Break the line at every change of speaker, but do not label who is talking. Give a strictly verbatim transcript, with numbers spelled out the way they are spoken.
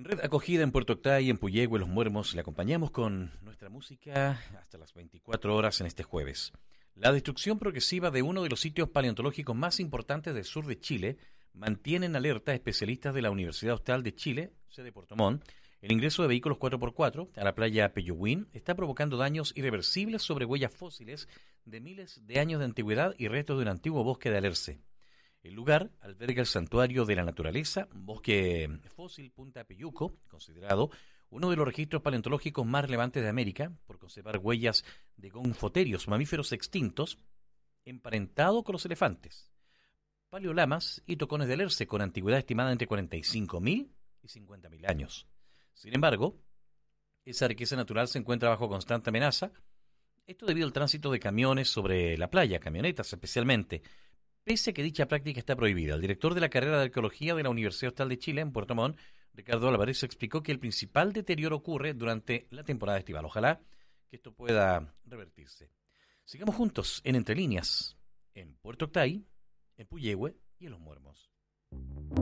En Red Acogida en Puerto Octay, en Puyehue, Los Muermos, le acompañamos con nuestra música hasta las veinticuatro horas en este jueves. La destrucción progresiva de uno de los sitios paleontológicos más importantes del sur de Chile mantiene en alerta a especialistas de la Universidad Austral de Chile, sede Puerto Montt. El ingreso de vehículos cuatro por cuatro a la playa Peyúguin está provocando daños irreversibles sobre huellas fósiles de miles de años de antigüedad y restos de un antiguo bosque de alerce. El lugar alberga el Santuario de la Naturaleza, Bosque Fósil Punta Peyuco, considerado uno de los registros paleontológicos más relevantes de América, por conservar huellas de gonfoterios, mamíferos extintos, emparentado con los elefantes, paleolamas y tocones de alerce, con antigüedad estimada entre cuarenta y cinco mil y cincuenta mil años. Sin embargo, esa riqueza natural se encuentra bajo constante amenaza, esto debido al tránsito de camiones sobre la playa, camionetas especialmente, pese a que dicha práctica está prohibida. El director de la carrera de Arqueología de la Universidad Austral de Chile, en Puerto Montt, Ricardo Álvarez, explicó que el principal deterioro ocurre durante la temporada estival. Ojalá que esto pueda revertirse. Sigamos juntos en Entre Líneas, en Puerto Octay, en Puyehue y en Los Muermos.